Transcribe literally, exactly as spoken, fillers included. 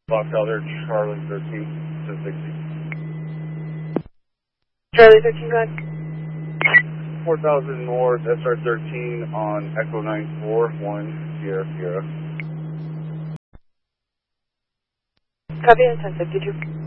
Box out there, Charlie thirteen, ten sixty. Charlie thirteen, go ahead. four thousand north, S R thirteen on Echo nine four one, Sierra Sierra. Copy, ten fifty-two.